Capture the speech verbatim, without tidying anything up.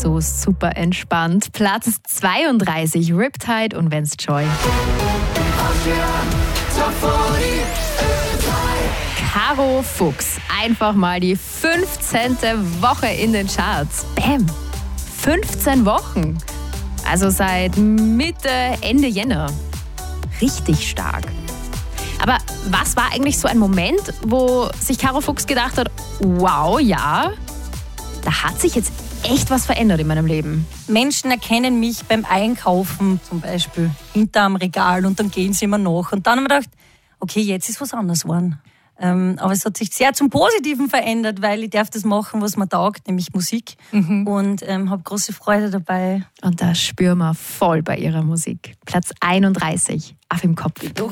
so super entspannt. Platz zweiunddreißig, Riptide und Vance Joy. Caro Fuchs, einfach mal die fünfzehnte Woche in den Charts. Bam, fünfzehn Wochen. Also seit Mitte, Ende Jänner. Richtig stark. Aber was war eigentlich so ein Moment, wo sich Caro Fuchs gedacht hat, wow, ja, da hat sich jetzt echt was verändert in meinem Leben? Menschen erkennen mich beim Einkaufen zum Beispiel hinterm Regal und dann gehen sie immer nach. Und dann haben wir gedacht, okay, jetzt ist was anderes geworden. Ähm, aber es hat sich sehr zum Positiven verändert, weil ich darf das machen, was mir taugt, nämlich Musik. Mhm. Und ähm, habe große Freude dabei. Und das spüren wir voll bei ihrer Musik. Platz einunddreißig, Auf im Kopf. Doch